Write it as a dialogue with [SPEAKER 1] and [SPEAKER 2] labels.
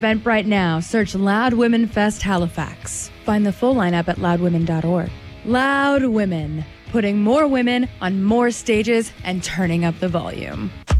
[SPEAKER 1] Eventbrite now. Search Loud Women Fest Halifax. Find the full lineup at loudwomen.org. Loud Women, putting more women on more stages and turning up the volume.